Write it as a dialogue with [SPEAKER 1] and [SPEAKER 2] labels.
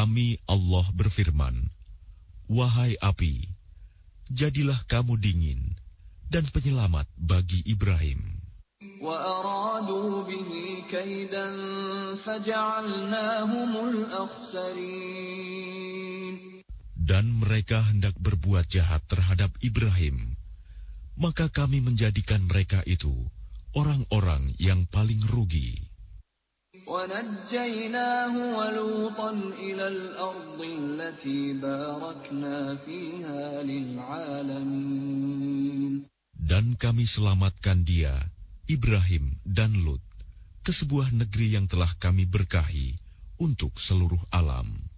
[SPEAKER 1] Kami Allah berfirman, wahai api, jadilah kamu dingin dan penyelamat bagi Ibrahim.
[SPEAKER 2] وَأَرَادُوا بِهِ كَيْدًا فَجَعَلْنَاهُمُ الْأَخْسَرِينَ.
[SPEAKER 1] Dan mereka hendak berbuat jahat terhadap Ibrahim, maka kami menjadikan mereka itu orang-orang yang paling rugi.
[SPEAKER 2] وَنَجَّيْنَاهُ وَلُوطًا إِلَى الْأَرْضِ الَّتِي بَارَكْنَا فِيهَا لِلْعَالَمِينَ.
[SPEAKER 1] Dan kami selamatkan dia, Ibrahim dan Lut, ke sebuah negeri yang telah kami berkahi untuk seluruh alam.